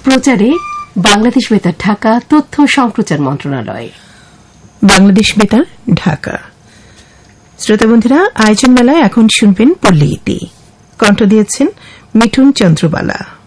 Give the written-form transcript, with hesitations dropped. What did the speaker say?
প্রচারে বাংলাদেশ বেতার ঢাকা, তথ্য সম্প্রচার মন্ত্রণালয়, বাংলাদেশ বেতার ঢাকা। শ্রোতা বন্ধুরা, আয়োজন মেলায় এখন শুনবেন পল্লীগীতি। কণ্ঠ দিয়েছেন মিঠুন চন্দ্রবালা।